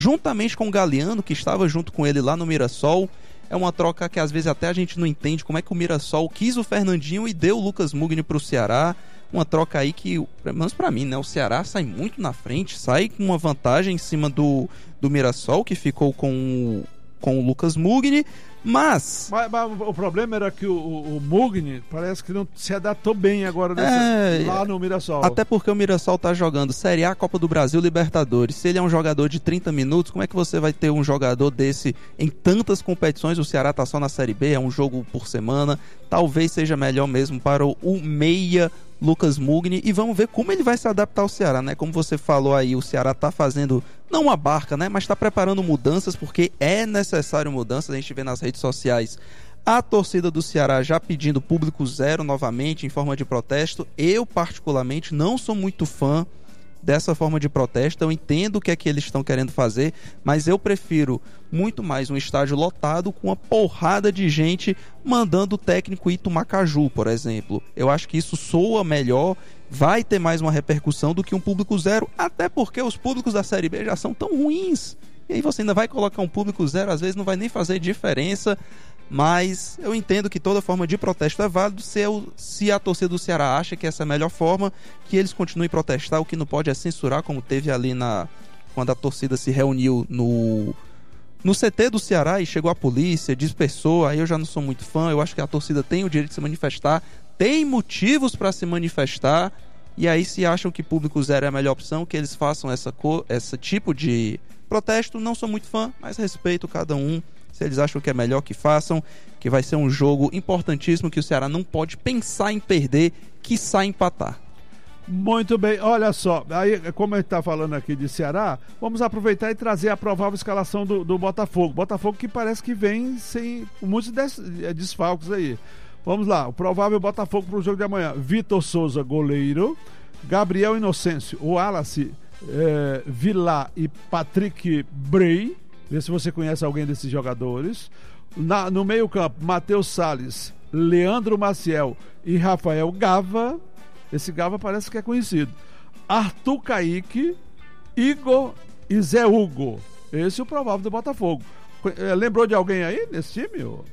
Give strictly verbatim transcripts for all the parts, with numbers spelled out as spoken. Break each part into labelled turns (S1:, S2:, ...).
S1: juntamente com o Galeano, que estava junto com ele lá no Mirassol. É uma troca que às vezes até a gente não entende como é que o Mirassol quis o Fernandinho e deu o Lucas Mugni para o Ceará. Uma troca aí que, pelo menos para mim, né, o Ceará sai muito na frente, sai com uma vantagem em cima do, do Mirassol, que ficou com, com o Lucas Mugni. Mas...
S2: mas... Mas o problema era que o, o, o Mugni parece que não se adaptou bem agora nessa,
S1: é,
S2: lá no Mirassol.
S1: Até porque o Mirassol tá jogando Série A, Copa do Brasil, Libertadores. Se ele é um jogador de trinta minutos, como é que você vai ter um jogador desse em tantas competições? O Ceará tá só na Série B, é um jogo por semana. Talvez seja melhor mesmo para o, o meia Lucas Mugni, e vamos ver como ele vai se adaptar ao Ceará, né? Como você falou aí, o Ceará tá fazendo, não uma barca, né? Mas tá preparando mudanças, porque é necessário mudanças. A gente vê nas redes sociais a torcida do Ceará já pedindo público zero novamente, em forma de protesto. Eu, particularmente, não sou muito fã dessa forma de protesto. Eu entendo o que é que eles estão querendo fazer, mas eu prefiro muito mais um estádio lotado com uma porrada de gente mandando o técnico ir tomar caju, por exemplo. Eu acho que isso soa melhor, vai ter mais uma repercussão do que um público zero, até porque os públicos da Série B já são tão ruins. E aí você ainda vai colocar um público zero, às vezes não vai nem fazer diferença. Mas eu entendo que toda forma de protesto é válido. Se, eu, se a torcida do Ceará acha que essa é a melhor forma, que eles continuem a protestar. O que não pode é censurar, como teve ali na, quando a torcida se reuniu no, no C T do Ceará e chegou a polícia, dispersou. Aí eu já não sou muito fã. Eu acho que a torcida tem o direito de se manifestar, tem motivos para se manifestar. E aí, se acham que público zero é a melhor opção, que eles façam essa cor, esse tipo de protesto. Não sou muito fã, mas respeito cada um. Se eles acham que é melhor, que façam, que vai ser um jogo importantíssimo, que o Ceará não pode pensar em perder, quiçá empatar.
S2: Muito bem, olha só, aí como a gente está falando aqui de Ceará, vamos aproveitar e trazer a provável escalação do, do Botafogo. Botafogo que parece que vem sem muitos des, desfalques aí. Vamos lá, o provável Botafogo para o jogo de amanhã: Vitor Souza, goleiro; Gabriel Inocêncio, Wallace, eh, Vilar e Patrick Bray. Vê se você conhece alguém desses jogadores. Na, no meio campo, Matheus Salles, Leandro Maciel e Rafael Gava. Esse Gava parece que é conhecido. Arthur Kaique, Igor e Zé Hugo. Esse é o provável do Botafogo. Lembrou de alguém aí nesse time? Ou?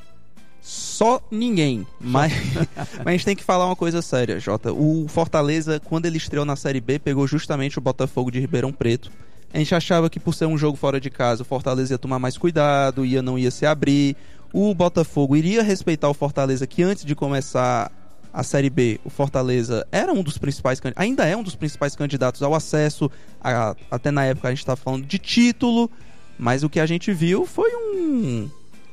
S1: Só ninguém. Mas, mas a gente tem que falar uma coisa séria, Jota. O Fortaleza, quando ele estreou na Série B, pegou justamente o Botafogo de Ribeirão Preto. A gente achava que por ser um jogo fora de casa, o Fortaleza ia tomar mais cuidado, ia, não ia se abrir. O Botafogo iria respeitar o Fortaleza, que antes de começar a Série B, o Fortaleza era um dos principais, ainda é um dos principais candidatos ao acesso. A, até na época a gente estava falando de título, mas o que a gente viu foi um,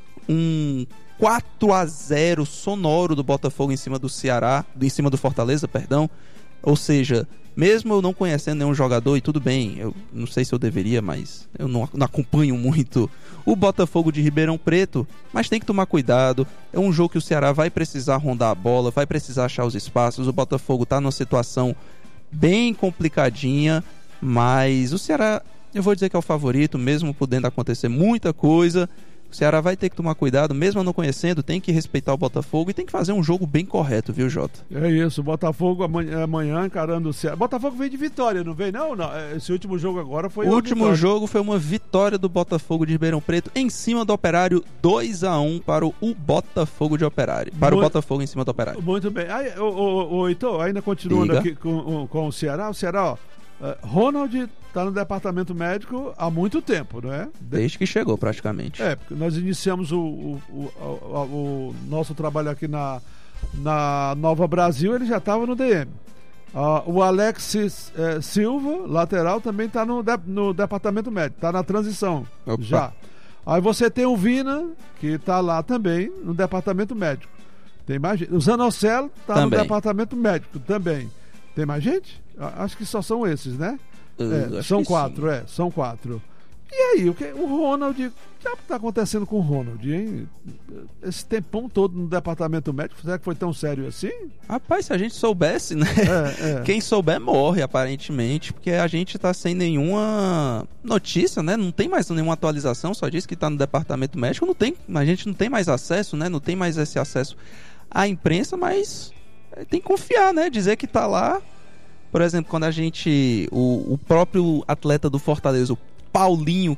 S1: um quatro a zero sonoro do Botafogo em cima do Ceará, em cima do Fortaleza, perdão. Ou seja, mesmo eu não conhecendo nenhum jogador, e tudo bem, eu não sei se eu deveria, mas eu não, não acompanho muito o Botafogo de Ribeirão Preto, mas tem que tomar cuidado. É um jogo que o Ceará vai precisar rondar a bola, vai precisar achar os espaços. O Botafogo está numa situação bem complicadinha, mas o Ceará, eu vou dizer que é o favorito, mesmo podendo acontecer muita coisa. O Ceará vai ter que tomar cuidado, mesmo não conhecendo, tem que respeitar o Botafogo e tem que fazer um jogo bem correto, viu, Jota?
S2: É isso, o Botafogo amanhã, amanhã encarando o Ceará. Botafogo veio de vitória, não veio não? não? Esse último jogo agora foi...
S1: O último vitória. jogo foi uma vitória do Botafogo de Ribeirão Preto em cima do Operário, dois a um para o Botafogo de Operário. Para muito, o Botafogo em cima do Operário.
S2: Muito bem. Aí, o, o, o Heitor, ainda continuando Diga. aqui com, com o Ceará, o Ceará, ó, Uh, Ronald está no departamento médico há muito tempo, não é?
S1: Desde que chegou, praticamente.
S2: É, porque nós iniciamos o, o, o, o, o nosso trabalho aqui na, na Nova Brasil, ele já estava no D M. Uh, o Alexis eh, Silva, lateral, também está no, de, no departamento médico, está na transição. Opa. Já. Aí você tem o Vina, que está lá também no departamento médico. Tem mais gente. O Zanocelo está no departamento médico também. Tem mais gente? Acho que só são esses, né? Uh, é, são quatro, sim. é, são quatro. E aí, o, que, o Ronald, o que está acontecendo com o Ronald, hein? Esse tempão todo no departamento médico, será que foi tão sério assim?
S1: Rapaz, se a gente soubesse, né? É, é. Quem souber morre, aparentemente, porque a gente está sem nenhuma notícia, né? Não tem mais nenhuma atualização, só diz que está no departamento médico, não tem, a gente não tem mais acesso, né? Não tem mais esse acesso à imprensa, mas tem que confiar, né? Dizer que está lá. Por exemplo, quando a gente... O, o próprio atleta do Fortaleza, o Paulinho,